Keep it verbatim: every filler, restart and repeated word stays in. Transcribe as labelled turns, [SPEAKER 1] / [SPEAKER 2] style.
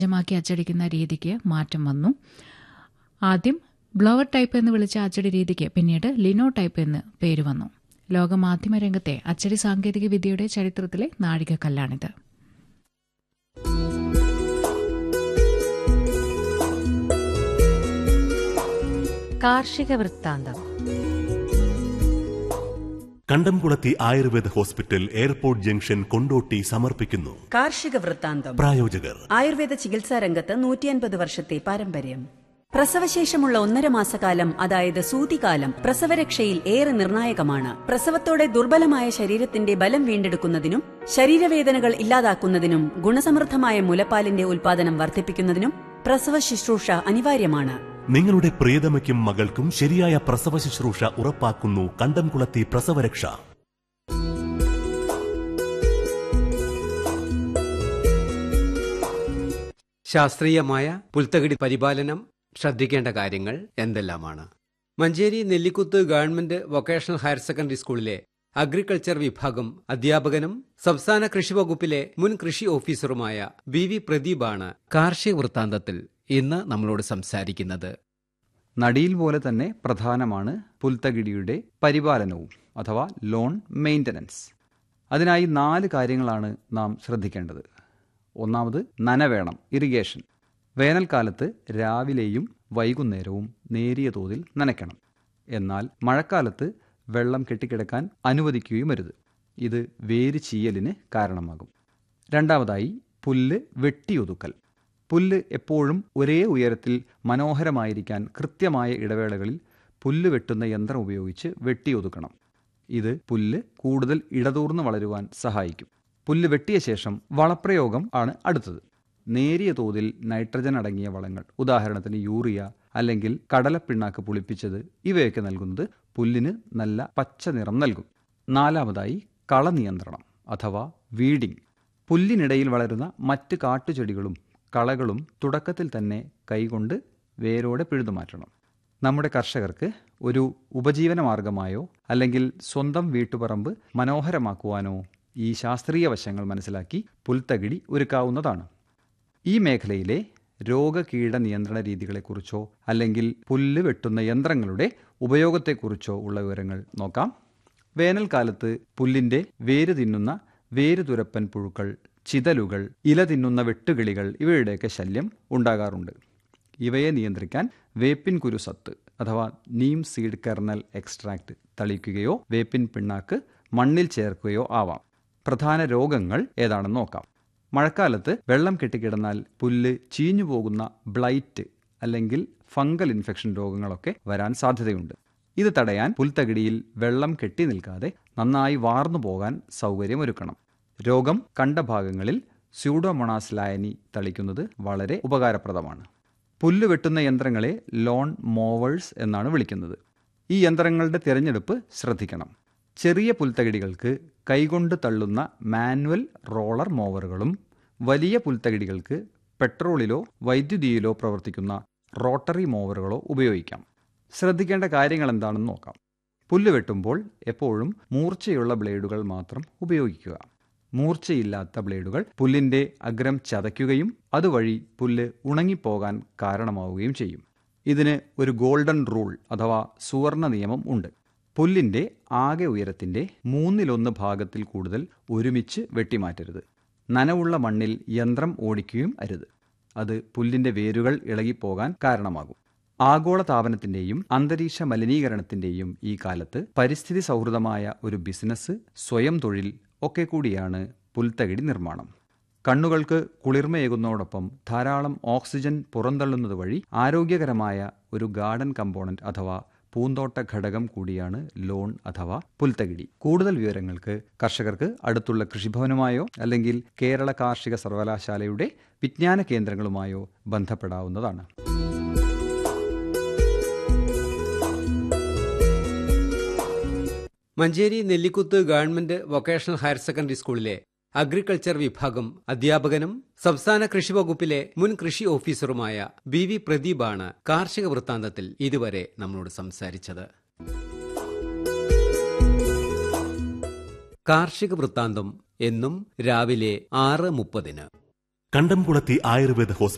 [SPEAKER 1] സജ്ജമാക്കി അച്ചടിക്കുന്ന രീതിക്ക് മാറ്റം വന്നു. ആദ്യം ബ്ലോവർ ടൈപ്പ് എന്ന് വിളിച്ച അച്ചടി രീതിക്ക് പിന്നീട് ലിനോ ടൈപ്പ് എന്ന് പേര് വന്നു. ലോക മാധ്യമ രംഗത്തെ അച്ചടി സാങ്കേതിക വിദ്യയുടെ ചരിത്രത്തിലെ നാഴികക്കല്ലാണിത്.
[SPEAKER 2] കാർഷിക വൃത്താന്തം.
[SPEAKER 3] കണ്ടംകുളത്തി Ayurveda hospital airport junction Kondotty സമർപ്പിക്കുന്നു
[SPEAKER 4] കാർഷിക വൃത്താന്തം.
[SPEAKER 3] പ്രായോജകർ
[SPEAKER 4] ആയുർവേദ ചികിത്സാ രംഗത്ത് നൂറ്റിയൻപത് വർഷത്തെ പാരമ്പര്യം. പ്രസവശേഷമുള്ള ഒന്നര മാസക്കാലം, അതായത് സൂതികാലം, പ്രസവരക്ഷയിൽ ഏറെ നിർണായകമാണ്. പ്രസവത്തോടെ ദുർബലമായ ശരീരത്തിന്റെ ബലം വീണ്ടെടുക്കുന്നതിനും ശരീരവേദനകൾ ഇല്ലാതാക്കുന്നതിനും ഗുണസമൃദ്ധമായ മുലപ്പാലിന്റെ ഉൽപാദനം വർദ്ധിപ്പിക്കുന്നതിനും പ്രസവ ശുശ്രൂഷ അനിവാര്യമാണ്.
[SPEAKER 3] നിങ്ങളുടെ പ്രിയതമയ്ക്കും മകൾക്കും ശരിയായ പ്രസവ ശുശ്രൂഷ ഉറപ്പാക്കുന്നു കണ്ടംകുളത്തി പ്രസവരക്ഷ.
[SPEAKER 5] ശാസ്ത്രീയമായ പുൽത്തകിടി പരിപാലനം ശ്രദ്ധിക്കേണ്ട കാര്യങ്ങൾ എന്തെല്ലാമാണ്? Manjeri Nellikuth government vocational higher secondary സ്കൂളിലെ അഗ്രികൾച്ചർ വിഭാഗം അധ്യാപകനും സംസ്ഥാന കൃഷി വകുപ്പിലെ മുൻ കൃഷി ഓഫീസറുമായ ബി വി പ്രദീപാണ് കാർഷിക വൃത്താന്തത്തിൽ ഇന്ന് നമ്മളോട് സംസാരിക്കുന്നത്.
[SPEAKER 6] നടീൽ പോലെ തന്നെ പ്രധാനമാണ് പുൽത്തകിടിയുടെ പരിപാലനവും അഥവാ ലോൺ മെയിൻ്റനൻസ്. അതിനായി നാല് കാര്യങ്ങളാണ് നാം ശ്രദ്ധിക്കേണ്ടത്. ഒന്നാമത് നനവേണം, ഇറിഗേഷൻ. വേനൽക്കാലത്ത് രാവിലെയും വൈകുന്നേരവും നേരിയ തോതിൽ നനയ്ക്കണം. എന്നാൽ മഴക്കാലത്ത് വെള്ളം കെട്ടിക്കിടക്കാൻ അനുവദിക്കുകയുമരുത്. ഇത് വേര് ചീയലിന് കാരണമാകും. രണ്ടാമതായി പുല്ല് വെട്ടിയൊതുക്കൽ. പുല്ല് എപ്പോഴും ഒരേ ഉയരത്തിൽ മനോഹരമായിരിക്കാൻ കൃത്യമായ ഇടവേളകളിൽ പുല്ല് വെട്ടുന്ന യന്ത്രം ഉപയോഗിച്ച് വെട്ടിയൊതുക്കണം. ഇത് പുല്ല് കൂടുതൽ ഇടതൂർന്ന് വളരുവാൻ സഹായിക്കും. പുല്ല് വെട്ടിയ ശേഷം വളപ്രയോഗം ആണ് അടുത്തത്. നേരിയ തോതിൽ നൈട്രജൻ അടങ്ങിയ വളങ്ങൾ, ഉദാഹരണത്തിന് യൂറിയ അല്ലെങ്കിൽ കടലപ്പിണ്ണാക്ക് പുളിപ്പിച്ചത്, ഇവയൊക്കെ നൽകുന്നത് പുല്ലിന് നല്ല പച്ച നിറം നൽകും. നാലാമതായി കളനിയന്ത്രണം അഥവാ വീഡിംഗ്. പുല്ലിനിടയിൽ വളരുന്ന മറ്റ് കാട്ടുചെടികളും കളകളും തുടക്കത്തിൽ തന്നെ കൈകൊണ്ട് വേരോടെ പിഴുതുമാറ്റണം. നമ്മുടെ കർഷകർക്ക് ഒരു ഉപജീവന മാർഗമായോ അല്ലെങ്കിൽ സ്വന്തം വീട്ടുപറമ്പ് മനോഹരമാക്കുവാനോ ഈ ശാസ്ത്രീയ വശങ്ങൾ മനസ്സിലാക്കി പുൽത്തകിടി ഒരുക്കാവുന്നതാണ്. ഈ മേഖലയിലെ രോഗകീട നിയന്ത്രണ രീതികളെക്കുറിച്ചോ അല്ലെങ്കിൽ പുല്ല് വെട്ടുന്ന യന്ത്രങ്ങളുടെ ഉപയോഗത്തെക്കുറിച്ചോ ഉള്ള വിവരങ്ങൾ നോക്കാം. വേനൽക്കാലത്ത് പുല്ലിൻ്റെ വേര് തിന്നുന്ന വേരുതുരപ്പൻ പുഴുക്കൾ, ചിതലുകൾ, ഇല തിന്നുന്ന വെട്ടുകിളികൾ ഇവയുടെയൊക്കെ ശല്യം ഉണ്ടാകാറുണ്ട്. ഇവയെ നിയന്ത്രിക്കാൻ വേപ്പിൻ കുരു സത്ത് അഥവാ നീം സീഡ് കെർണൽ എക്സ്ട്രാക്ട് തളിക്കുകയോ വേപ്പിൻ പിണ്ണാക്ക് മണ്ണിൽ ചേർക്കുകയോ ആവാം. പ്രധാന രോഗങ്ങൾ ഏതാണെന്ന് നോക്കാം. മഴക്കാലത്ത് വെള്ളം കെട്ടിക്കിടന്നാൽ പുല്ല് ചീഞ്ഞു പോകുന്ന ബ്ലൈറ്റ് അല്ലെങ്കിൽ ഫംഗൽ ഇൻഫെക്ഷൻ രോഗങ്ങളൊക്കെ വരാൻ സാധ്യതയുണ്ട്. ഇത് തടയാൻ പുൽത്തകിടിയിൽ വെള്ളം കെട്ടി നിൽക്കാതെ നന്നായി വാർന്നു പോകാൻ സൗകര്യമൊരുക്കണം. രോഗം കണ്ട ഭാഗങ്ങളിൽ സ്യൂഡോമോണാസ് ലായനി തളിക്കുന്നത് വളരെ ഉപകാരപ്രദമാണ്. പുല്ല് വെട്ടുന്ന യന്ത്രങ്ങളെ ലോൺ മോവേഴ്സ് എന്നാണ് വിളിക്കുന്നത്. ഈ യന്ത്രങ്ങളുടെ തിരഞ്ഞെടുപ്പ് ശ്രദ്ധിക്കണം. ചെറിയ പുൽത്തകിടികൾക്ക് കൈകൊണ്ട് തള്ളുന്ന മാനുവൽ റോളർ മോവറുകളും വലിയ പുൽത്തകിടികൾക്ക് പെട്രോളിലോ വൈദ്യുതിയിലോ പ്രവർത്തിക്കുന്ന റോട്ടറി മോവറുകളോ ഉപയോഗിക്കാം. ശ്രദ്ധിക്കേണ്ട കാര്യങ്ങൾ എന്താണെന്ന് നോക്കാം. പുല്ല് വെട്ടുമ്പോൾ എപ്പോഴും മൂർച്ചയുള്ള ബ്ലേഡുകൾ മാത്രം ഉപയോഗിക്കുക. മൂർച്ചയില്ലാത്ത ബ്ലേഡുകൾ പുല്ലിൻ്റെ അഗ്രം ചതയ്ക്കുകയും അതുവഴി പുല്ല് ഉണങ്ങിപ്പോകാൻ കാരണമാവുകയും ചെയ്യും. ഇതിന് ഒരു ഗോൾഡൻ റൂൾ അഥവാ സുവർണ നിയമം ഉണ്ട്. പുല്ലിൻ്റെ ആകെ ഉയരത്തിൻ്റെ മൂന്നിലൊന്ന് ഭാഗത്തിൽ കൂടുതൽ ഒരുമിച്ച് വെട്ടിമാറ്റരുത്. നനവുള്ള മണ്ണിൽ യന്ത്രം ഓടിക്കുകയും അരുത്. അത് പുല്ലിൻ്റെ വേരുകൾ ഇളകിപ്പോകാൻ കാരണമാകും. ആഗോള താപനത്തിൻ്റെയും അന്തരീക്ഷ മലിനീകരണത്തിൻ്റെയും ഈ കാലത്ത് പരിസ്ഥിതി സൗഹൃദമായ ഒരു ബിസിനസ്, സ്വയം തൊഴിൽ ഒക്കെ കൂടിയാണ് പുൽത്തകിടി നിർമ്മാണം. കണ്ണുകൾക്ക് കുളിർമയേകുന്നതോടൊപ്പം ധാരാളം ഓക്സിജൻ പുറന്തള്ളുന്നത് വഴി ആരോഗ്യകരമായ ഒരു ഗാർഡൻ കമ്പോണന്റ് അഥവാ പൂന്തോട്ട ഘടകം കൂടിയാണ് ലോൺ അഥവാ പുൽത്തകിടി. കൂടുതൽ വിവരങ്ങൾക്ക് കർഷകർക്ക് അടുത്തുള്ള കൃഷിഭവനുമായോ അല്ലെങ്കിൽ കേരള കാർഷിക സർവകലാശാലയുടെ വിജ്ഞാന കേന്ദ്രങ്ങളുമായോ ബന്ധപ്പെടാവുന്നതാണ്.
[SPEAKER 5] Manjeri Nellikuth government vocational higher secondary സ്കൂളിലെ അഗ്രികൾച്ചർ വിഭാഗം അധ്യാപകനും സംസ്ഥാന കൃഷി വകുപ്പിലെ മുൻ കൃഷി ഓഫീസറുമായ ബി വി പ്രദീപാണ് കാർഷിക വൃത്താന്തത്തിൽ ഇതുവരെ നമ്മളോട് സംസാരിച്ചത്. കാർഷിക വൃത്താന്തം എന്നും രാവിലെ ആറ് മുപ്പതിന്
[SPEAKER 3] കണ്ടംകുളത്തി ആയുർവേദ ഹോസ്പിറ്റൽ